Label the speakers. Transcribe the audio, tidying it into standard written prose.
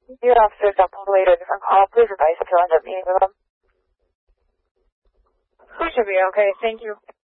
Speaker 1: Your officer got pulled away to a different call. Please advise if you'll end up meeting with them.
Speaker 2: We should be okay. Thank you.